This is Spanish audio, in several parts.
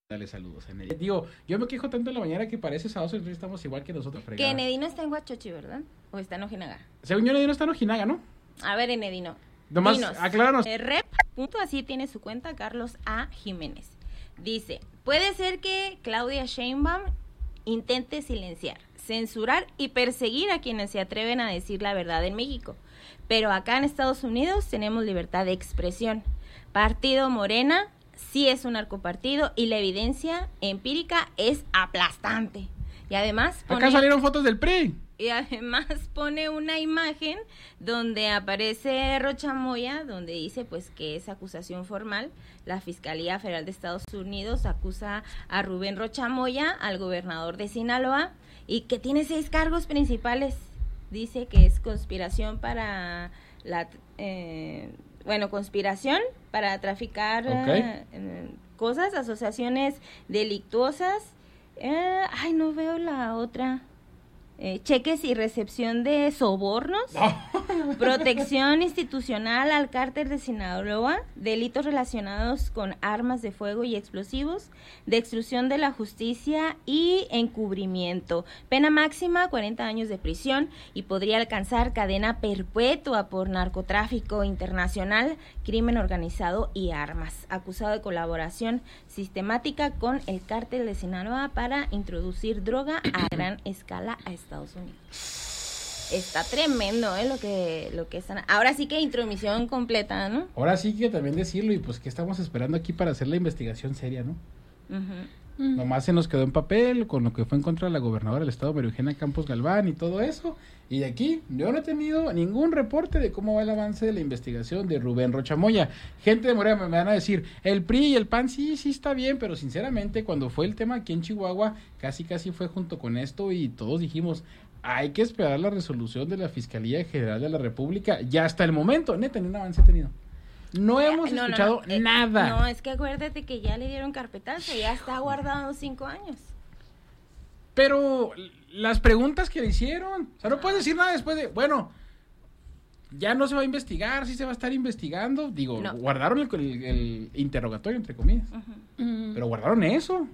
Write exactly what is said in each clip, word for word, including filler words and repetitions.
Dale saludos a Enedi. Digo, yo me quejo tanto en la mañana que parece sábado y estamos igual que nosotros. Fregada. Que Enedi está en Huachochi, ¿verdad? ¿O está en Ojinaga? Según yo, Enedi no está en Ojinaga, ¿no? A ver, Enedi no. Nomás, Dinos. acláranos. Eh, rep, punto, así tiene su cuenta, Carlos A. Jiménez. Dice, puede ser que Claudia Sheinbaum intente silenciar, censurar y perseguir a quienes se atreven a decir la verdad en México. Pero acá en Estados Unidos tenemos libertad de expresión. Partido Morena sí es un narcopartido y la evidencia empírica es aplastante. Y además pone, acá salieron fotos del P R I. Y además pone una imagen donde aparece Rocha Moya, donde dice pues que es acusación formal. La Fiscalía Federal de Estados Unidos acusa a Rubén Rocha Moya, al gobernador de Sinaloa, y que tiene seis cargos principales. Dice que es conspiración para la... Eh, bueno, conspiración para traficar okay. eh, cosas, asociaciones delictuosas. Eh, ay, no veo la otra. Eh, cheques y recepción de sobornos, no. Protección institucional al cártel de Sinaloa, delitos relacionados con armas de fuego y explosivos, de extrusión de la justicia y encubrimiento. Pena máxima, cuarenta años de prisión y podría alcanzar cadena perpetua por narcotráfico internacional, crimen organizado y armas. Acusado de colaboración sistemática con el cártel de Sinaloa para introducir droga a gran escala a Estados Unidos. Está tremendo, ¿eh? Lo que, lo que están... Ahora sí que intromisión completa, ¿no? Ahora sí que también decirlo, y pues que estamos esperando aquí para hacer la investigación seria, ¿no? Uh-huh. Uh-huh. Nomás se nos quedó en papel con lo que fue en contra de la gobernadora del estado, María Eugenia Campos Galván, y todo eso. Y de aquí, yo no he tenido ningún reporte de cómo va el avance de la investigación de Rubén Rocha Moya. Gente de Morena me van a decir, el P R I y el P A N sí, sí está bien, pero sinceramente cuando fue el tema aquí en Chihuahua, casi casi fue junto con esto y todos dijimos, hay que esperar la resolución de la Fiscalía General de la República. Ya hasta el momento, neta, ni un avance ha tenido. No hemos no, escuchado no, no. nada. Eh, no, es que acuérdate que ya le dieron carpetazo, ya está guardado cinco años. Pero las preguntas que le hicieron, o sea, no puedes decir nada después de, bueno, ya no se va a investigar, sí se va a estar investigando. Digo, no. guardaron el, el, el interrogatorio, entre comillas, uh-huh. uh-huh. pero guardaron eso.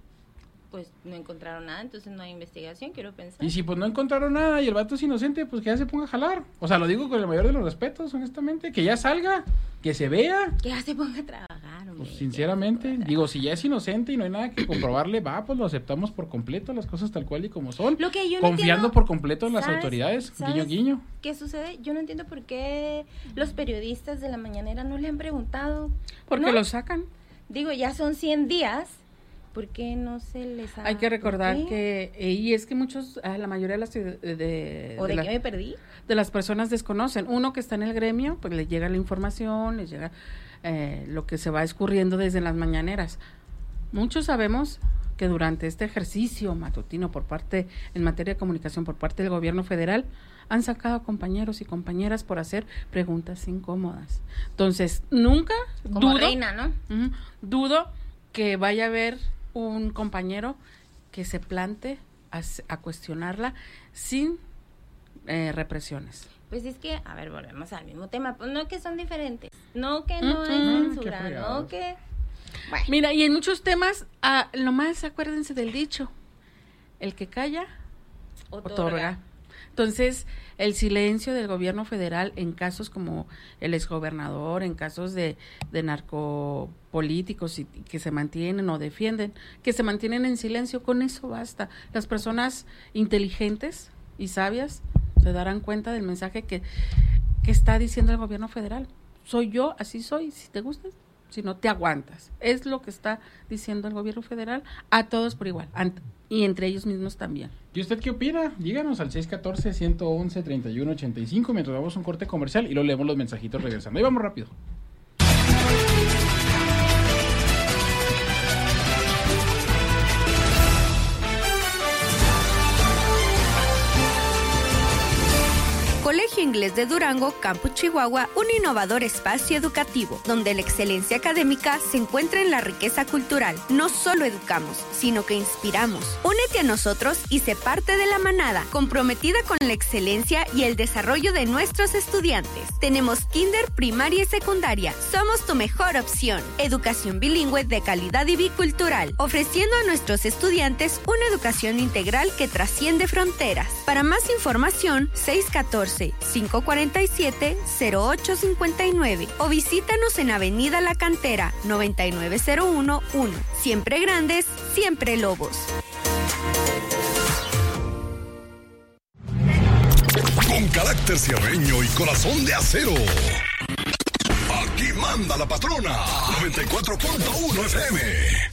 Pues no encontraron nada, entonces no hay investigación, quiero pensar. Y si pues no encontraron nada y el vato es inocente, pues que ya se ponga a jalar. O sea, lo digo con el mayor de los respetos, honestamente, que ya salga, que se vea. Que ya se ponga a trabajar, hombre. Pues sinceramente, digo, si ya es inocente y no hay nada que comprobarle, va, pues lo aceptamos por completo, las cosas tal cual y como son. Lo que yo no confiando entiendo, por completo en las ¿sabes, autoridades, ¿sabes guiño, guiño. ¿Qué sucede? Yo no entiendo por qué los periodistas de la mañanera no le han preguntado. Porque ¿no? lo sacan. Digo, ya son cien días. ¿Por qué no se les ha... Hay que recordar que, y es que muchos, la mayoría de las... De, de, ¿O de, de qué la, me perdí? De las personas desconocen. Uno que está en el gremio, pues le llega la información, les llega eh, lo que se va escurriendo desde las mañaneras. Muchos sabemos que durante este ejercicio matutino por parte, en materia de comunicación por parte del gobierno federal, han sacado a compañeros y compañeras por hacer preguntas incómodas. Entonces, nunca Como dudo... reina, ¿no? Uh, dudo que vaya a haber un compañero que se plante a, a cuestionarla sin eh, represiones. Pues es que, a ver, volvemos al mismo tema, pues no que son diferentes, no que no hay uh-huh. censura, no que... Bueno. Mira, y en muchos temas, ah, nomás acuérdense del dicho, el que calla, otorga. otorga. Entonces, el silencio del gobierno federal en casos como el exgobernador, en casos de, de narcopolíticos y, y que se mantienen o defienden, que se mantienen en silencio, con eso basta. Las personas inteligentes y sabias se darán cuenta del mensaje que, que está diciendo el gobierno federal. Soy yo, así soy, si te gusta, si no te aguantas. Es lo que está diciendo el gobierno federal a todos por igual, y entre ellos mismos también. ¿Y usted qué opina? Díganos al seis uno cuatro, uno uno uno, tres uno ocho cinco mientras damos un corte comercial y luego leemos los mensajitos regresando. Ahí vamos rápido. Colegio Inglés Inglés de Durango, Campus Chihuahua, un innovador espacio educativo, donde la excelencia académica se encuentra en la riqueza cultural. No solo educamos, sino que inspiramos. Únete a nosotros y sé parte de la manada, comprometida con la excelencia y el desarrollo de nuestros estudiantes. Tenemos kinder, primaria y secundaria. Somos tu mejor opción. Educación bilingüe de calidad y bicultural, ofreciendo a nuestros estudiantes una educación integral que trasciende fronteras. Para más información, seis uno cuatro, cinco cuatro siete, cero ocho cinco nueve o visítanos en Avenida La Cantera, noventa y nueve cero uno uno. Siempre grandes, siempre lobos. Con carácter sierreño y corazón de acero. Aquí manda la patrona. noventa y cuatro punto uno F M.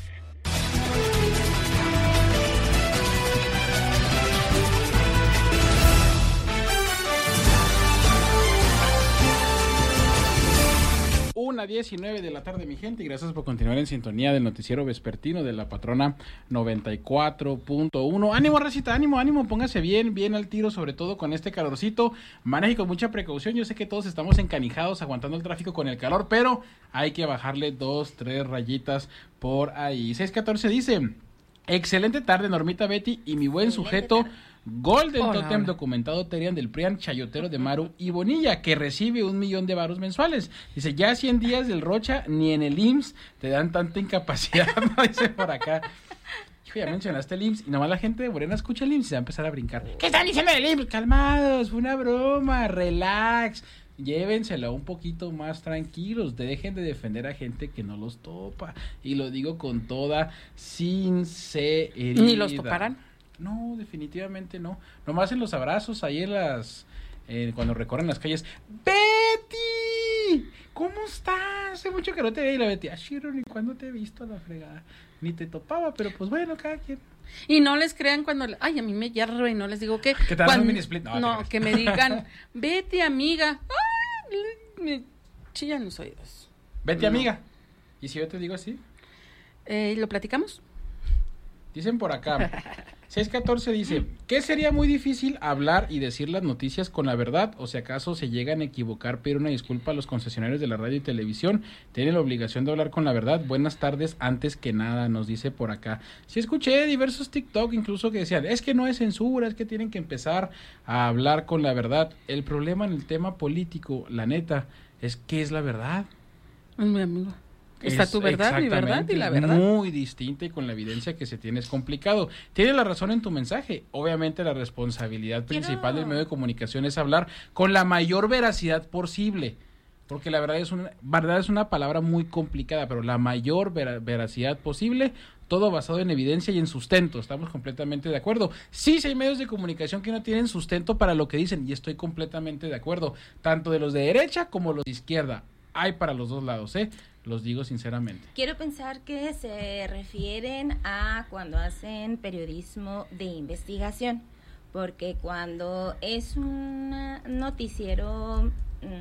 Una diecinueve de la tarde, mi gente, y gracias por continuar en sintonía del noticiero vespertino de la patrona noventa y cuatro punto uno. Ánimo, racita, ánimo, ánimo, póngase bien, bien al tiro, sobre todo con este calorcito. Maneje con mucha precaución. Yo sé que todos estamos encanijados aguantando el tráfico con el calor, pero hay que bajarle dos, tres rayitas por ahí. seis catorce dice: excelente tarde, Normita, Betty y mi buen sujeto Golden Hola, Totem, hola. documentado Terian del Prian, chayotero de Maru y Bonilla, que recibe un millón de varos mensuales. Dice, ya cien días del Rocha, ni en el I M S S te dan tanta incapacidad, ¿no? Dice por acá. Hijo, ya mencionaste el I M S S y nomás la gente de Morena escucha el I M S S y se va a empezar a brincar. ¿Qué están diciendo del I M S S? Calmados, fue una broma, relax. Llévensela un poquito más tranquilos, dejen de defender a gente que no los topa. Y lo digo con toda sinceridad. Ni los toparán. No, definitivamente no. Nomás en los abrazos, ahí en las... Eh, cuando recorren las calles. ¡Betty! ¿Cómo estás? Hace mucho que no te veía. Y la Betty, ah, Shiro, ni cuándo te he visto a la fregada. Ni te topaba, pero pues bueno, cada quien. Y no les crean cuando, ay, a mí me hierve y no les digo que... Que te dan cuando, un mini split. No, no que me digan, vete, amiga. Ay, me chillan los oídos. Vete, no. amiga. ¿Y si yo te digo así? Eh, ¿Lo platicamos? Dicen por acá, seis catorce dice, ¿qué sería muy difícil hablar y decir las noticias con la verdad? O si acaso se llegan a equivocar, pedir una disculpa a los concesionarios de la radio y televisión. Tienen la obligación de hablar con la verdad. Buenas tardes, antes que nada, nos dice por acá. Sí escuché diversos TikTok incluso que decían, es que no es censura, es que tienen que empezar a hablar con la verdad. El problema en el tema político, la neta, es ¿qué es la verdad? Es mi amigo. Está Es tu verdad, mi verdad y la verdad. Muy distinta y con la evidencia que se tiene es complicado. Tienes la razón en tu mensaje. Obviamente la responsabilidad Quiero... principal del medio de comunicación es hablar con la mayor veracidad posible. Porque la verdad es una, verdad es una palabra muy complicada, pero la mayor vera, veracidad posible, todo basado en evidencia y en sustento. Estamos completamente de acuerdo. Sí, sí hay medios de comunicación que no tienen sustento para lo que dicen y estoy completamente de acuerdo. Tanto de los de derecha como los de izquierda. Hay para los dos lados, ¿eh? Los digo sinceramente. Quiero pensar que se refieren a cuando hacen periodismo de investigación, porque cuando es un noticiero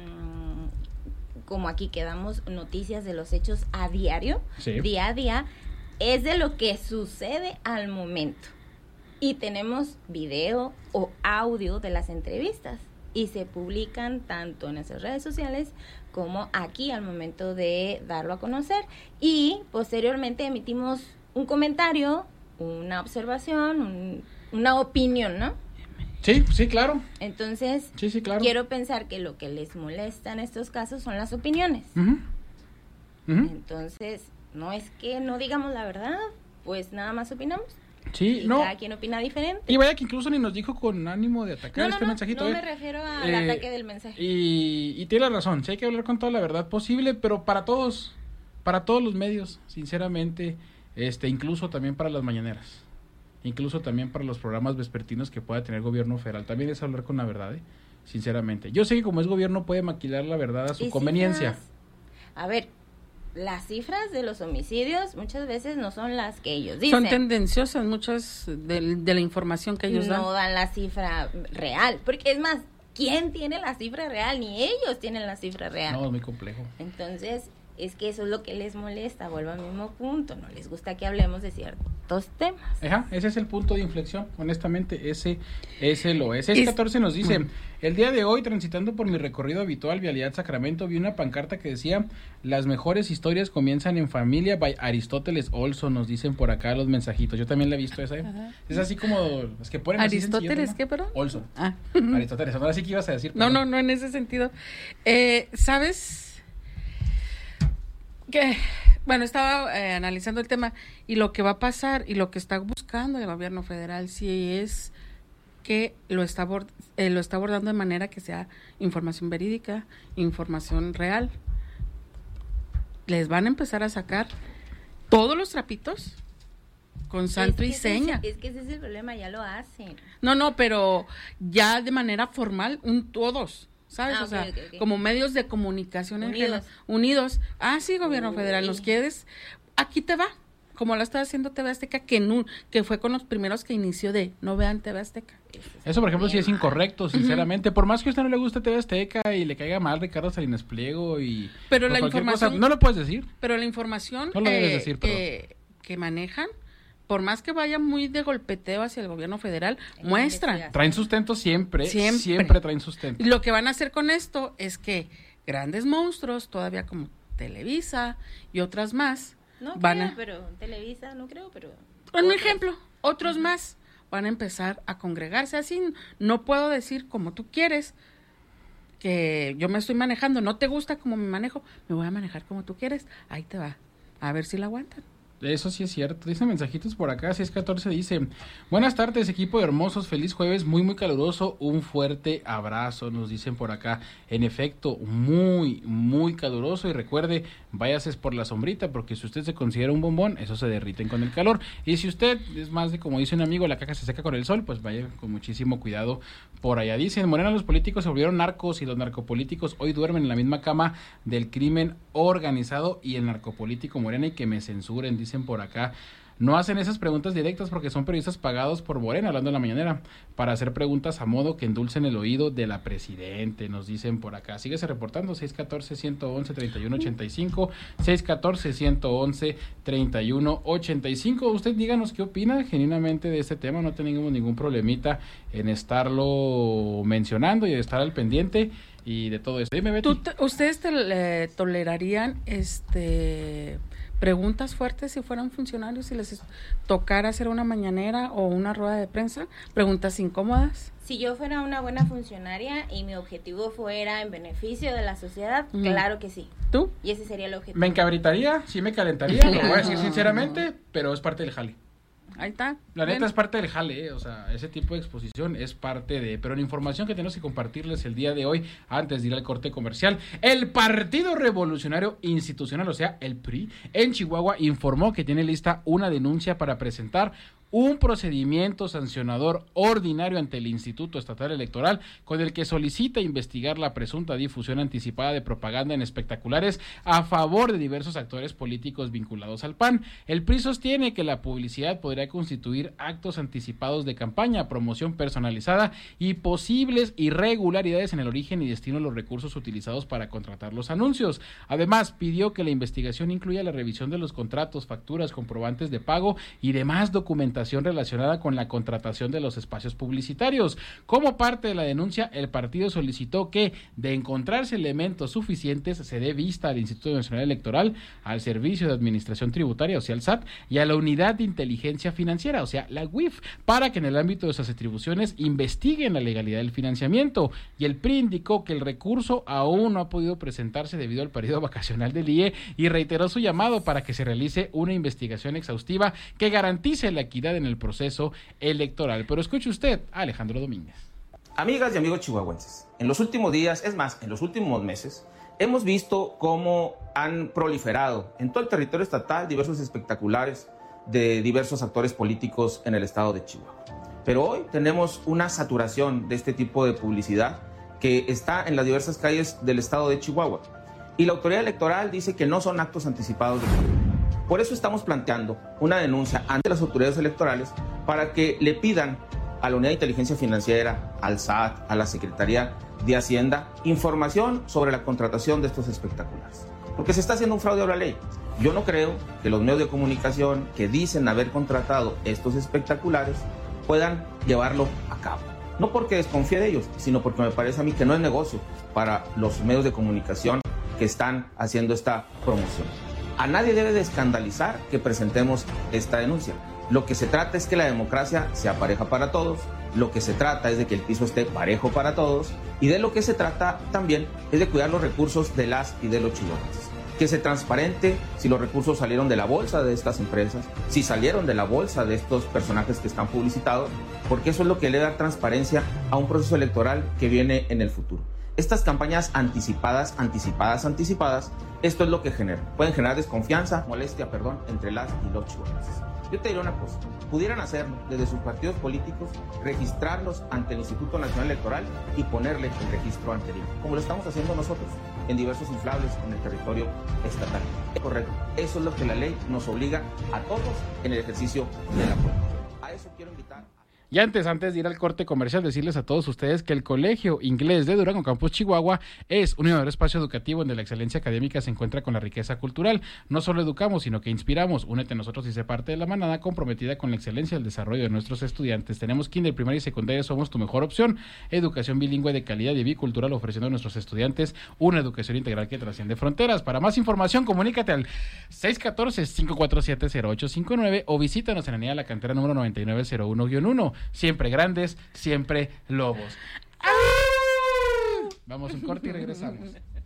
mmm, como aquí que damos noticias de los hechos a diario, sí. día a día, es de lo que sucede al momento. Y tenemos video o audio de las entrevistas y se publican tanto en nuestras redes sociales como aquí al momento de darlo a conocer, y posteriormente emitimos un comentario, una observación, un, una opinión, ¿no? Sí, sí, claro. Entonces, sí, sí, claro. quiero pensar que lo que les molesta en estos casos son las opiniones. Uh-huh. Uh-huh. Entonces, no es que no digamos la verdad, pues nada más opinamos. Sí, y no. cada quien opina diferente. Y vaya que incluso ni nos dijo con ánimo de atacar no, no, este no, mensajito. No, eh. me refiero al eh, ataque del mensaje. Y, y tiene razón, sí hay que hablar con toda la verdad posible, pero para todos, para todos los medios, sinceramente, este, incluso también para las mañaneras, incluso también para los programas vespertinos que pueda tener gobierno federal, también es hablar con la verdad, ¿eh? Sinceramente. Yo sé que como es gobierno puede maquilar la verdad a su conveniencia. Cifras, a ver, las cifras de los homicidios muchas veces no son las que ellos dicen. Son tendenciosas muchas de, de la información que ellos no dan. No dan la cifra real, porque es más, ¿quién tiene la cifra real? Ni ellos tienen la cifra real. No, es muy complejo. Entonces, es que eso es lo que les molesta, vuelvo al mismo punto, no les gusta que hablemos de ciertos temas. Ajá, ese es el punto de inflexión, honestamente, ese, ese lo es. seis catorce nos dice, bueno. El día de hoy, transitando por mi recorrido habitual, Vialidad Sacramento, vi una pancarta que decía, las mejores historias comienzan en familia, by Aristóteles Olson, nos dicen por acá los mensajitos, yo también la he visto esa, ¿eh? Es así como, los que ponen Aristóteles, ¿qué, perdón? Olson. Ah. Aristóteles, ahora sí que ibas a decir. No, no, no en ese sentido. Eh, ¿Sabes? Que, bueno, estaba eh, analizando el tema y lo que va a pasar y lo que está buscando el gobierno federal sí es que lo está abord- eh, lo está abordando de manera que sea información verídica, información real. Les van a empezar a sacar todos los trapitos con santo y seña. Es que ese es el problema, ya lo hacen. No, no, pero ya de manera formal, un todos. ¿Sabes? Ah, okay, o sea, okay, okay. Como medios de comunicación unidos. En general, unidos. Ah, sí, gobierno Uy. federal, ¿nos quieres? Aquí te va, como lo está haciendo T V Azteca, que no, que fue con los primeros que inició de no vean T V Azteca. Eso, por ejemplo, sí es incorrecto, sinceramente. Uh-huh. Por más que a usted no le guste T V Azteca y le caiga mal Ricardo Salinas Pliego y... Pero la información... Cosa, no lo puedes decir. Pero la información no lo debes eh, decir, que, que manejan... Por más que vaya muy de golpeteo hacia el gobierno federal, muestran. Traen sustento siempre, siempre, siempre traen sustento. Y lo que van a hacer con esto es que grandes monstruos, todavía como Televisa y otras más, no van creo, a... pero Televisa no creo, pero... Un otros. ejemplo, otros uh-huh. más van a empezar a congregarse así. No puedo decir como tú quieres, que yo me estoy manejando, no te gusta como me manejo, me voy a manejar como tú quieres, ahí te va, a ver si la aguantan. Eso sí es cierto, dicen mensajitos por acá, seis catorce dice, buenas tardes equipo de hermosos, feliz jueves, muy muy caluroso, un fuerte abrazo, nos dicen por acá, en efecto, muy muy caluroso y recuerde, váyase por la sombrita, porque si usted se considera un bombón, eso se derriten con el calor, y si usted es más de como dice un amigo, la caja se seca con el sol, pues vaya con muchísimo cuidado por allá. Dicen, Morena, los políticos se volvieron narcos y los narcopolíticos hoy duermen en la misma cama del crimen organizado y el narcopolítico Morena y que me censuren, dicen por acá. No hacen esas preguntas directas porque son periodistas pagados por Morena, hablando en la mañanera, para hacer preguntas a modo que endulcen el oído de la presidente, nos dicen por acá. Síguese reportando, seis catorce, ciento once, treinta y uno ochenta y cinco, seis catorce, ciento once, treinta y uno ochenta y cinco. Usted díganos qué opina genuinamente de este tema, no tenemos ningún problemita en estarlo mencionando y de estar al pendiente y de todo eso. Dime, Betty. ¿Tú te, ¿Ustedes te, eh, tolerarían este... preguntas fuertes si fueran funcionarios, si les tocara hacer una mañanera o una rueda de prensa, preguntas incómodas? Si yo fuera una buena funcionaria y mi objetivo fuera en beneficio de la sociedad, mm. claro que sí. ¿Tú? Y ese sería el objetivo. Me encabritaría, sí me calentaría, lo voy a decir sinceramente, pero es parte del jale. Ahí está. La neta es parte del jale, ¿eh? O sea, ese tipo de exposición es parte de... Pero la información que tenemos que compartirles el día de hoy, antes de ir al corte comercial, el Partido Revolucionario Institucional, o sea, el P R I, en Chihuahua, informó que tiene lista una denuncia para presentar un procedimiento sancionador ordinario ante el Instituto Estatal Electoral con el que solicita investigar la presunta difusión anticipada de propaganda en espectaculares a favor de diversos actores políticos vinculados al P A N. El P R I sostiene que la publicidad podría constituir actos anticipados de campaña, promoción personalizada y posibles irregularidades en el origen y destino de los recursos utilizados para contratar los anuncios. Además, pidió que la investigación incluya la revisión de los contratos, facturas, comprobantes de pago y demás documentación relacionada con la contratación de los espacios publicitarios. Como parte de la denuncia, el partido solicitó que, de encontrarse elementos suficientes, se dé vista al Instituto Nacional Electoral, al Servicio de Administración Tributaria, o sea, al S A T, y a la Unidad de Inteligencia Financiera, o sea, la U I F, para que en el ámbito de sus atribuciones investiguen la legalidad del financiamiento. Y el P R I indicó que el recurso aún no ha podido presentarse debido al periodo vacacional del I E y reiteró su llamado para que se realice una investigación exhaustiva que garantice la equidad en el proceso electoral. Pero escuche usted a Alejandro Domínguez. Amigas y amigos chihuahuenses, en los últimos días, es más, en los últimos meses, hemos visto cómo han proliferado en todo el territorio estatal diversos espectaculares de diversos actores políticos en el estado de Chihuahua. Pero hoy tenemos una saturación de este tipo de publicidad que está en las diversas calles del estado de Chihuahua. Y la autoridad electoral dice que no son actos anticipados de campaña. Por eso estamos planteando una denuncia ante las autoridades electorales para que le pidan a la Unidad de Inteligencia Financiera, al S A T, a la Secretaría de Hacienda, información sobre la contratación de estos espectaculares. porque se está haciendo un fraude a la ley. Yo no creo que los medios de comunicación que dicen haber contratado estos espectaculares puedan llevarlo a cabo. No porque desconfíe de ellos, sino porque me parece a mí que no es negocio para los medios de comunicación que están haciendo esta promoción. A nadie debe de escandalizar que presentemos esta denuncia. Lo que se trata es que la democracia sea pareja para todos, lo que se trata es de que el piso esté parejo para todos, y de lo que se trata también es de cuidar los recursos de las y de los chihuahuenses. Que se transparente si los recursos salieron de la bolsa de estas empresas, si salieron de la bolsa de estos personajes que están publicitados, porque eso es lo que le da transparencia a un proceso electoral que viene en el futuro. Estas campañas anticipadas, anticipadas, anticipadas, esto es lo que genera. Pueden generar desconfianza, molestia, perdón, entre las y los chihuahuenses. Yo te diré una cosa, pudieran hacerlo desde sus partidos políticos, registrarlos ante el Instituto Nacional Electoral y ponerle el registro anterior, como lo estamos haciendo nosotros en diversos inflables en el territorio estatal. Es correcto, eso es lo que la ley nos obliga a todos en el ejercicio de la política. A eso quiero invitar. Y antes, antes de ir al corte comercial, decirles a todos ustedes que el Colegio Inglés de Durango Campus Chihuahua es un innovador espacio educativo donde la excelencia académica se encuentra con la riqueza cultural. No solo educamos, sino que inspiramos. Únete a nosotros y sé parte de la manada comprometida con la excelencia y el desarrollo de nuestros estudiantes. Tenemos kinder, primaria y secundaria, somos tu mejor opción. Educación bilingüe de calidad y bicultural, ofreciendo a nuestros estudiantes una educación integral que trasciende fronteras. Para más información, comunícate al seis uno cuatro, cinco cuatro siete, cero ocho cinco nueve o visítanos en la avenida La Cantera número noventa y nueve cero uno guión uno. Siempre grandes, siempre lobos. ¡Ah! Vamos un corte y regresamos.